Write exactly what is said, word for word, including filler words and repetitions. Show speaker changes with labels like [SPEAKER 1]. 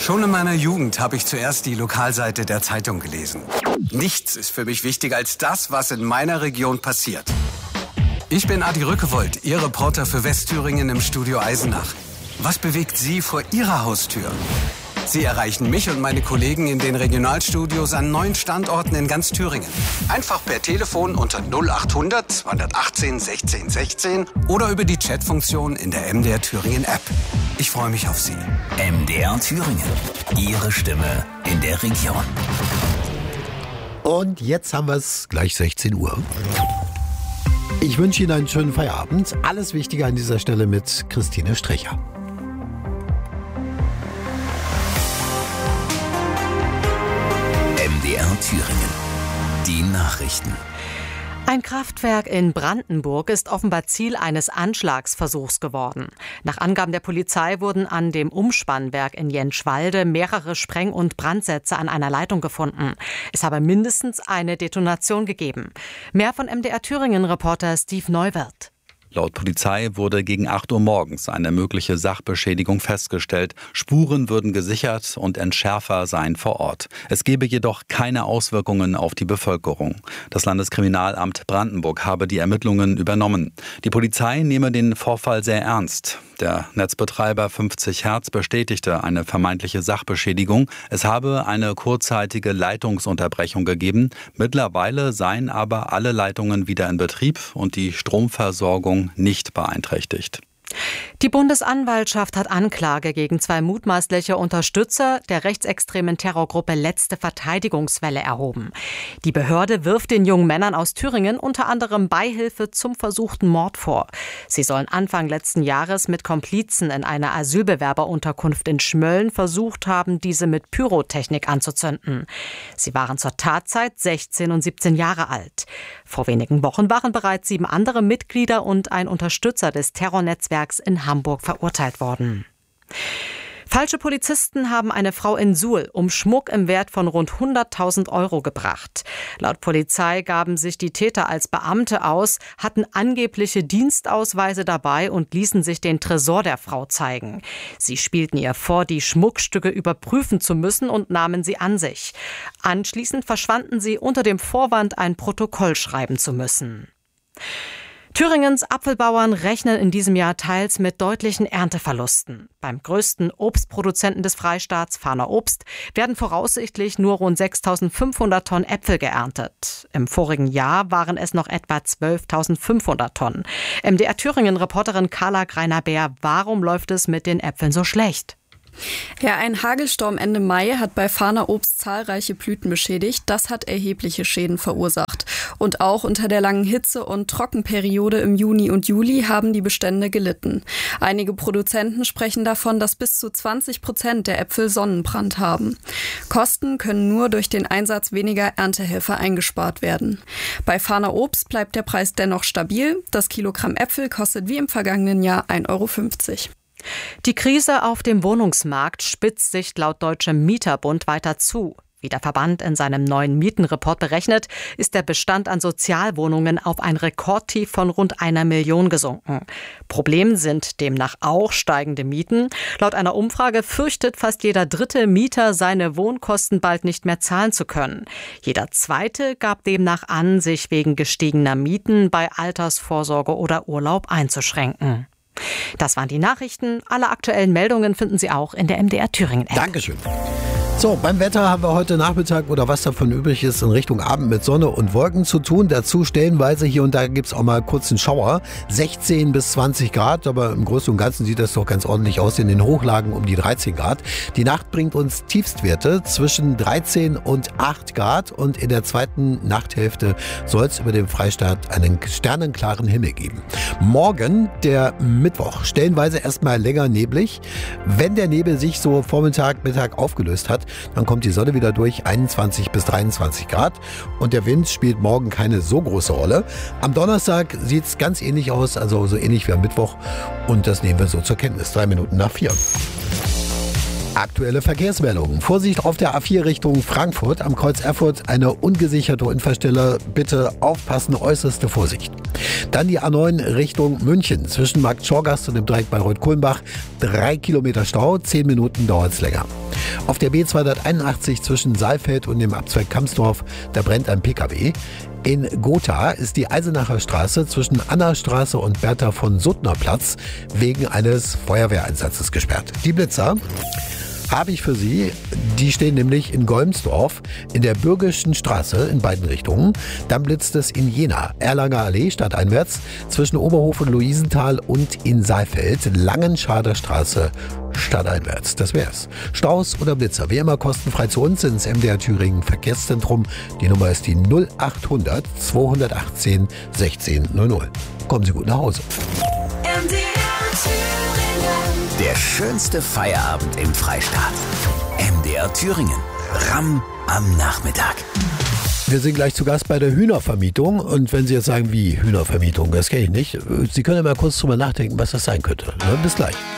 [SPEAKER 1] Schon in meiner Jugend habe ich zuerst die Lokalseite der Zeitung gelesen. Nichts ist für mich wichtiger als das, was in meiner Region passiert. Ich bin Adi Rückewold, Ihr Reporter für Westthüringen im Studio Eisenach. Was bewegt Sie vor Ihrer Haustür? Sie erreichen mich und meine Kollegen in den Regionalstudios an neun Standorten in ganz Thüringen. Einfach per Telefon unter null achthundert zweihundertachtzehn sechzehn sechzehn oder über die Chatfunktion in der M D R Thüringen App. Ich freue mich auf Sie.
[SPEAKER 2] M D R Thüringen. Ihre Stimme in der Region.
[SPEAKER 3] Und jetzt haben wir es gleich sechzehn Uhr. Ich wünsche Ihnen einen schönen Feierabend. Alles Wichtige an dieser Stelle mit Christine Strecher.
[SPEAKER 2] M D R Thüringen. Die Nachrichten.
[SPEAKER 4] Ein Kraftwerk in Brandenburg ist offenbar Ziel eines Anschlagsversuchs geworden. Nach Angaben der Polizei wurden an dem Umspannwerk in Jentschwalde mehrere Spreng- und Brandsätze an einer Leitung gefunden. Es habe mindestens eine Detonation gegeben. Mehr von M D R Thüringen-Reporter Steve Neuwirth.
[SPEAKER 5] Laut Polizei wurde gegen acht Uhr morgens eine mögliche Sachbeschädigung festgestellt. Spuren würden gesichert und Entschärfer seien vor Ort. Es gebe jedoch keine Auswirkungen auf die Bevölkerung. Das Landeskriminalamt Brandenburg habe die Ermittlungen übernommen. Die Polizei nehme den Vorfall sehr ernst. Der Netzbetreiber fünfzig Hertz bestätigte eine vermeintliche Sachbeschädigung. Es habe eine kurzzeitige Leitungsunterbrechung gegeben. Mittlerweile seien aber alle Leitungen wieder in Betrieb und die Stromversorgung nicht beeinträchtigt.
[SPEAKER 4] Die Bundesanwaltschaft hat Anklage gegen zwei mutmaßliche Unterstützer der rechtsextremen Terrorgruppe Letzte Verteidigungswelle erhoben. Die Behörde wirft den jungen Männern aus Thüringen unter anderem Beihilfe zum versuchten Mord vor. Sie sollen Anfang letzten Jahres mit Komplizen in einer Asylbewerberunterkunft in Schmölln versucht haben, diese mit Pyrotechnik anzuzünden. Sie waren zur Tatzeit sechzehn und siebzehn Jahre alt. Vor wenigen Wochen waren bereits sieben andere Mitglieder und ein Unterstützer des Terrornetzwerks in Hamburg verurteilt worden. Falsche Polizisten haben eine Frau in Suhl um Schmuck im Wert von rund hunderttausend Euro gebracht. Laut Polizei gaben sich die Täter als Beamte aus, hatten angebliche Dienstausweise dabei und ließen sich den Tresor der Frau zeigen. Sie spielten ihr vor, die Schmuckstücke überprüfen zu müssen und nahmen sie an sich. Anschließend verschwanden sie unter dem Vorwand, ein Protokoll schreiben zu müssen. Thüringens Apfelbauern rechnen in diesem Jahr teils mit deutlichen Ernteverlusten. Beim größten Obstproduzenten des Freistaats, Fahner Obst, werden voraussichtlich nur rund sechstausendfünfhundert Tonnen Äpfel geerntet. Im vorigen Jahr waren es noch etwa zwölftausendfünfhundert Tonnen. M D R Thüringen-Reporterin Carla Greiner-Beer, warum läuft es mit den Äpfeln so schlecht?
[SPEAKER 6] Ja, ein Hagelsturm Ende Mai hat bei Fahner Obst zahlreiche Blüten beschädigt. Das hat erhebliche Schäden verursacht. Und auch unter der langen Hitze- und Trockenperiode im Juni und Juli haben die Bestände gelitten. Einige Produzenten sprechen davon, dass bis zu zwanzig Prozent der Äpfel Sonnenbrand haben. Kosten können nur durch den Einsatz weniger Erntehelfer eingespart werden. Bei Fahner Obst bleibt der Preis dennoch stabil. Das Kilogramm Äpfel kostet wie im vergangenen Jahr ein Euro fünfzig.
[SPEAKER 4] Die Krise auf dem Wohnungsmarkt spitzt sich laut Deutschem Mieterbund weiter zu. Wie der Verband in seinem neuen Mietenreport berechnet, ist der Bestand an Sozialwohnungen auf ein Rekordtief von rund einer Million gesunken. Problem sind demnach auch steigende Mieten. Laut einer Umfrage fürchtet fast jeder dritte Mieter, seine Wohnkosten bald nicht mehr zahlen zu können. Jeder zweite gab demnach an, sich wegen gestiegener Mieten bei Altersvorsorge oder Urlaub einzuschränken. Das waren die Nachrichten. Alle aktuellen Meldungen finden Sie auch in der M D R Thüringen App.
[SPEAKER 3] Dankeschön. So, beim Wetter haben wir heute Nachmittag oder was davon übrig ist, in Richtung Abend mit Sonne und Wolken zu tun. Dazu stellenweise hier und da gibt es auch mal kurz einen Schauer. sechzehn bis zwanzig Grad, aber im Großen und Ganzen sieht das doch ganz ordentlich aus. In den Hochlagen um die dreizehn Grad. Die Nacht bringt uns Tiefstwerte zwischen dreizehn und acht Grad und in der zweiten Nachthälfte soll es über dem Freistaat einen sternenklaren Himmel geben. Morgen, der Mittwoch, stellenweise erstmal länger neblig. Wenn der Nebel sich so Vormittag, Mittag aufgelöst hat, dann kommt die Sonne wieder durch, einundzwanzig bis dreiundzwanzig Grad und der Wind spielt morgen keine so große Rolle. Am Donnerstag sieht es ganz ähnlich aus, also so ähnlich wie am Mittwoch und das nehmen wir so zur Kenntnis, drei Minuten nach vier. Aktuelle Verkehrsmeldungen. Vorsicht auf der A vier Richtung Frankfurt. Am Kreuz Erfurt eine ungesicherte Unfallstelle. Bitte aufpassen, äußerste Vorsicht. Dann die A neun Richtung München. Zwischen Markt Schorgast und dem Dreieck Bayreuth-Kulmbach. Drei Kilometer Stau, zehn Minuten dauert es länger. Auf der B zweihunderteinundachtzig zwischen Saalfeld und dem Abzweig Kamsdorf, da brennt ein Pkw. In Gotha ist die Eisenacher Straße zwischen Annastraße und Bertha von Suttner Platz wegen eines Feuerwehreinsatzes gesperrt. Die Blitzer habe ich für Sie. Die stehen nämlich in Golmsdorf in der Bürgischen Straße in beiden Richtungen. Dann blitzt es in Jena, Erlanger Allee stadteinwärts zwischen Oberhof und Luisenthal und in Saalfeld, Langenschader Straße stadteinwärts. Das wär's. Staus oder Blitzer, wie immer kostenfrei zu uns ins M D R Thüringen Verkehrszentrum. Die Nummer ist die null achthundert zweihundertachtzehn sechzehn null null. Kommen Sie gut nach Hause.
[SPEAKER 2] M D R Thüringen. Der schönste Feierabend im Freistaat. M D R Thüringen. Ramm am Nachmittag.
[SPEAKER 3] Wir sind gleich zu Gast bei der Hühnervermietung. Und wenn Sie jetzt sagen, wie Hühnervermietung, das kenne ich nicht. Sie können ja mal kurz drüber nachdenken, was das sein könnte. Bis gleich.